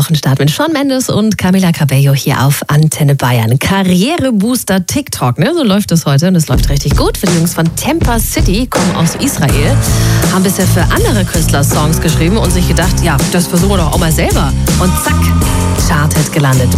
Wochenstart mit Shawn Mendes und Camila Cabello hier auf Antenne Bayern. Karrierebooster TikTok, ne? So läuft es heute und es läuft richtig gut. Für die Jungs von Temper City, kommen aus Israel, haben bisher für andere Künstler Songs geschrieben und sich gedacht, ja, das versuchen wir doch auch mal selber. Und zack, Charthit gelandet.